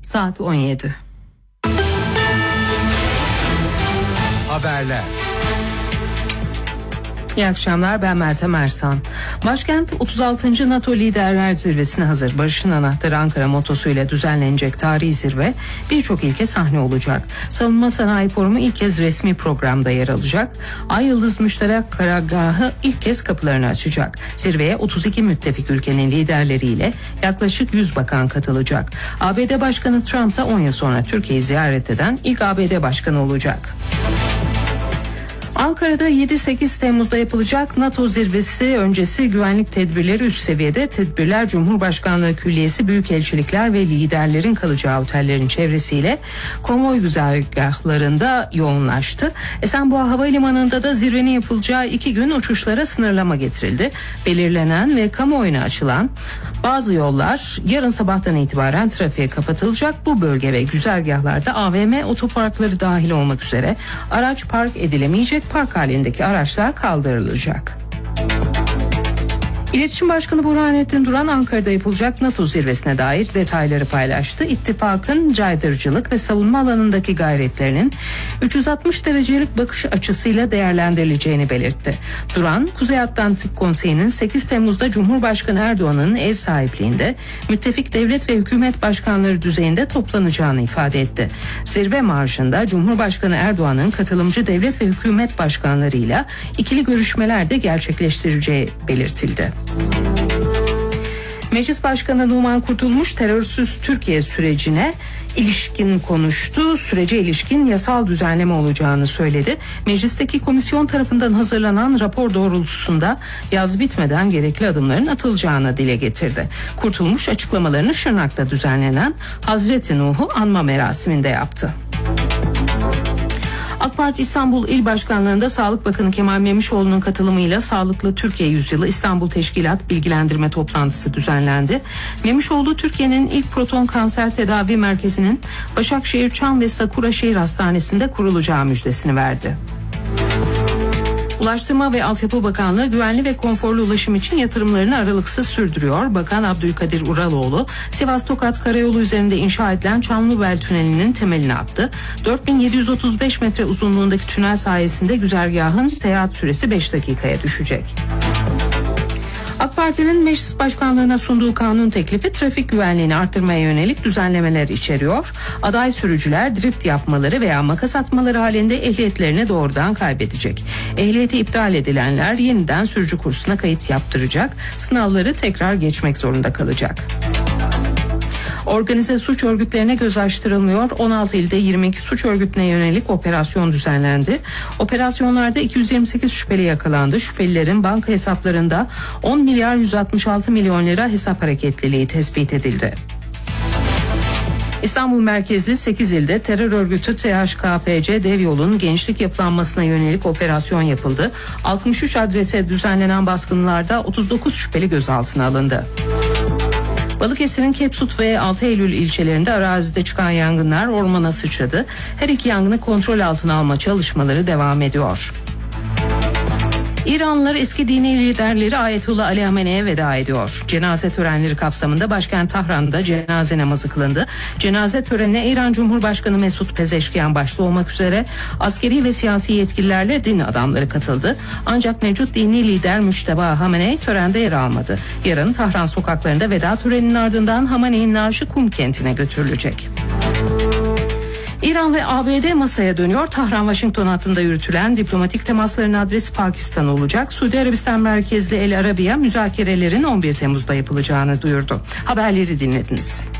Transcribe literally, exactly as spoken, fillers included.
Saat on yedi. Haberler. İyi akşamlar, ben Meltem Ersan. Başkent otuz altıncı NATO Liderler Zirvesi'ne hazır. Barış'ın anahtarı Ankara motosuyla düzenlenecek tarihi zirve birçok ilke sahne olacak. Savunma Sanayi Forumu ilk kez resmi programda yer alacak. Ay Yıldız Müşterek Karargahı ilk kez kapılarını açacak. Zirveye otuz iki müttefik ülkenin liderleriyle yaklaşık yüz bakan katılacak. A B D Başkanı Trump da on yıl sonra Türkiye'yi ziyaret eden ilk A B D Başkanı olacak. Ankara'da yedi sekiz Temmuz'da yapılacak NATO zirvesi öncesi güvenlik tedbirleri üst seviyede. Tedbirler Cumhurbaşkanlığı Külliyesi, büyükelçilikler ve liderlerin kalacağı otellerin çevresiyle konvoy güzergahlarında yoğunlaştı. Esenboğa Havalimanı'nda da zirvenin yapılacağı iki gün uçuşlara sınırlama getirildi. Belirlenen ve kamuoyuna açılan bazı yollar yarın sabahtan itibaren trafiğe kapatılacak. Bu bölge ve güzergahlarda A V M, otoparkları dahil olmak üzere araç park edilemeyecek. Park halindeki araçlar kaldırılacak. İletişim Başkanı Burhanettin Duran Ankara'da yapılacak NATO zirvesine dair detayları paylaştı. İttifakın caydırıcılık ve savunma alanındaki gayretlerinin üç yüz altmış derecelik bakış açısıyla değerlendirileceğini belirtti. Duran, Kuzey Atlantik Konseyi'nin sekiz Temmuz'da Cumhurbaşkanı Erdoğan'ın ev sahipliğinde müttefik devlet ve hükümet başkanları düzeyinde toplanacağını ifade etti. Zirve marşında Cumhurbaşkanı Erdoğan'ın katılımcı devlet ve hükümet başkanlarıyla ikili görüşmeler de gerçekleştireceği belirtildi. Meclis Başkanı Numan Kurtulmuş terörsüz Türkiye sürecine ilişkin konuştu. Sürece ilişkin yasal düzenleme olacağını söyledi. Meclisteki komisyon tarafından hazırlanan rapor doğrultusunda yaz bitmeden gerekli adımların atılacağını dile getirdi. Kurtulmuş açıklamalarını Şırnak'ta düzenlenen Hazreti Nuh'u anma merasiminde yaptı. AK Parti İstanbul İl Başkanlığı'nda Sağlık Bakanı Kemal Memişoğlu'nun katılımıyla Sağlıklı Türkiye Yüzyılı İstanbul Teşkilat Bilgilendirme Toplantısı düzenlendi. Memişoğlu, Türkiye'nin ilk proton kanser tedavi merkezinin Başakşehir, Çam ve Sakura Şehir Hastanesi'nde kurulacağı müjdesini verdi. Ulaştırma ve Altyapı Bakanlığı güvenli ve konforlu ulaşım için yatırımlarını aralıksız sürdürüyor. Bakan Abdülkadir Uraloğlu, Sivas-Tokat Karayolu üzerinde inşa edilen Çamlıbel Tüneli'nin temelini attı. dört bin yedi yüz otuz beş metre uzunluğundaki tünel sayesinde güzergahın seyahat süresi beş dakikaya düşecek. AK Parti'nin meclis başkanlığına sunduğu kanun teklifi trafik güvenliğini artırmaya yönelik düzenlemeler içeriyor. Aday sürücüler drift yapmaları veya makas atmaları halinde ehliyetlerini doğrudan kaybedecek. Ehliyeti iptal edilenler yeniden sürücü kursuna kayıt yaptıracak. Sınavları tekrar geçmek zorunda kalacak. Organize suç örgütlerine göz açtırılmıyor. on altı ilde yirmi iki suç örgütüne yönelik operasyon düzenlendi. Operasyonlarda iki yüz yirmi sekiz şüpheli yakalandı. Şüphelilerin banka hesaplarında on milyar yüz altmış altı milyon lira hesap hareketliliği tespit edildi. İstanbul merkezli sekiz ilde terör örgütü T H K P C Dev Yol'un gençlik yapılanmasına yönelik operasyon yapıldı. altmış üç adrese düzenlenen baskınlarda otuz dokuz şüpheli gözaltına alındı. Balıkesir'in Kepsut ve altı Eylül ilçelerinde arazide çıkan yangınlar ormana sıçradı. Her iki yangını kontrol altına alma çalışmaları devam ediyor. İranlılar eski dini liderleri Ayetullah Ali Hamene'ye veda ediyor. Cenaze törenleri kapsamında başkent Tahran'da cenaze namazı kılındı. Cenaze törenine İran Cumhurbaşkanı Mesut Pezeşkiyan başta olmak üzere askeri ve siyasi yetkililerle din adamları katıldı. Ancak mevcut dini lider Müşteba Hamenei törende yer almadı. Yarın Tahran sokaklarında veda töreninin ardından Hamenei'nin naaşı Kum kentine götürülecek. İran ve A B D masaya dönüyor. Tahran-Washington hattında yürütülen diplomatik temasların adresi Pakistan olacak. Suudi Arabistan merkezli El Arabiya müzakerelerin on bir Temmuz'da yapılacağını duyurdu. Haberleri dinlediniz.